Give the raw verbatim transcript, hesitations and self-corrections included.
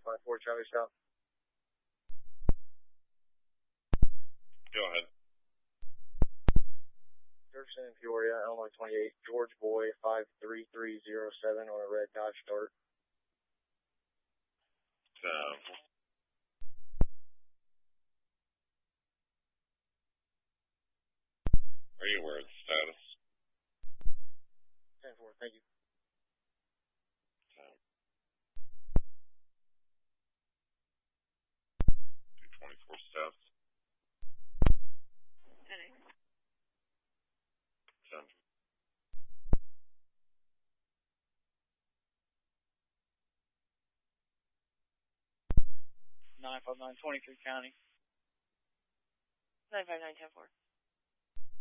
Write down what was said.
five four Charlie South. Go ahead. Jefferson and Peoria, Illinois twenty-eight, George Boy five three three zero seven on a red Dodge Dart. Um, are you aware of the status? ten four, thank you. Um, two twenty-four steps. ten. nine five nine, twenty-three County. nine five nine, ten four.